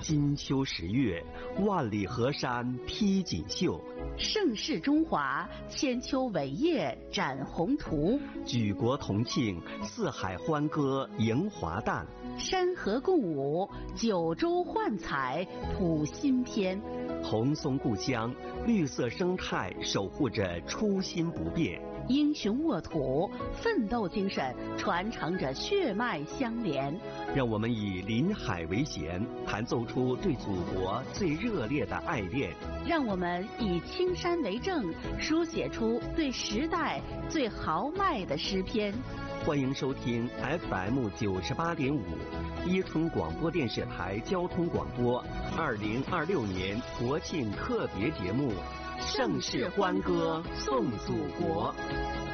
金秋10月，万里河山披锦绣， 盛世中华，千秋伟业展宏图。 举国同庆，四海欢歌迎华诞。 山河共舞，九州焕彩谱新篇。 红松故乡，绿色生态守护着初心不变。 英雄沃土，奋斗精神传承着血脉相连。 让我们以临海为弦，弹奏出对祖国最热烈的爱恋。 让我们以青山为证，书写出对时代最豪迈的诗篇。 欢迎收听 FM 98.5伊春广播电视台交通广播2026年国庆特别节目《盛世欢歌颂祖国》。